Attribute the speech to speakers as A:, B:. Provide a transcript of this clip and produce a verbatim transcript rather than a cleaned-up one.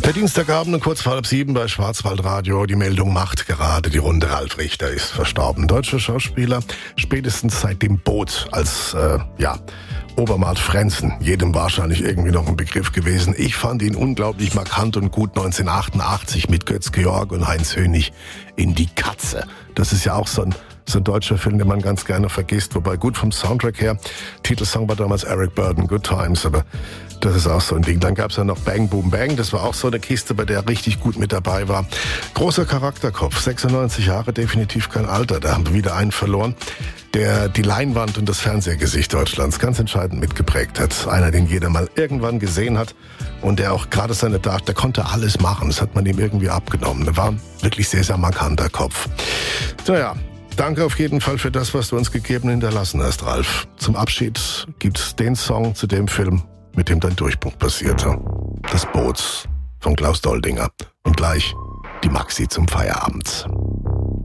A: Der Dienstagabend kurz vor halb sieben bei Schwarzwaldradio. Die Meldung macht gerade die Runde. Ralf Richter ist verstorben. Deutscher Schauspieler, spätestens seit dem Boot als, äh, ja, Obermatt Frenzen. Jedem wahrscheinlich irgendwie noch ein Begriff gewesen. Ich fand ihn unglaublich markant und gut neunzehnhundertachtundachtzig mit Götz Georg und Heinz Hönig in Die Katze. Das ist ja auch so ein So ein deutscher Film, den man ganz gerne vergisst. Wobei gut vom Soundtrack her. Titelsong war damals Eric Burdon, Good Times. Aber das ist auch so ein Ding. Dann gab es ja noch Bang Boom Bang. Das war auch so eine Kiste, bei der er richtig gut mit dabei war. Großer Charakterkopf. sechsundneunzig Jahre, definitiv kein Alter. Da haben wir wieder einen verloren, der die Leinwand und das Fernsehgesicht Deutschlands ganz entscheidend mitgeprägt hat. Einer, den jeder mal irgendwann gesehen hat. Und der auch gerade seine Tat, der konnte alles machen. Das hat man ihm irgendwie abgenommen. Der war ein wirklich sehr, sehr markanter Kopf. Naja. Danke auf jeden Fall für das, was du uns gegeben hinterlassen hast, Ralf. Zum Abschied gibt's den Song zu dem Film, mit dem dein Durchbruch passierte. Das Boot von Klaus Doldinger. Und gleich die Maxi zum Feierabend.